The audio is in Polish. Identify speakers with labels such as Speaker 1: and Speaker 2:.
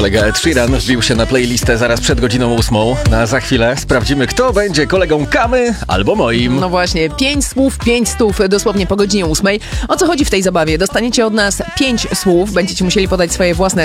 Speaker 1: Kolega Ed Sheeran wbił się na playlistę zaraz przed godziną 8. A za chwilę sprawdzimy, kto będzie kolegą Kamy albo moim.
Speaker 2: No właśnie, 5 słów, 5 stów, dosłownie po godzinie 8. O co chodzi w tej zabawie? Dostaniecie od nas 5 słów, będziecie musieli podać swoje własne